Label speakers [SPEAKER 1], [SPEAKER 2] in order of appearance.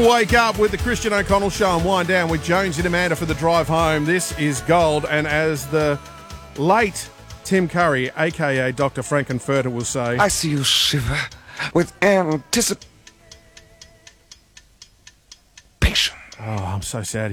[SPEAKER 1] wake up with the Christian O'Connell Show and wind down with Jonesy and Amanda for the drive home. This is gold, and as the late Tim Curry, a.k.a. Dr. Frankenfurter, will say,
[SPEAKER 2] I see you shiver with anticipation.
[SPEAKER 1] oh, I'm so sad.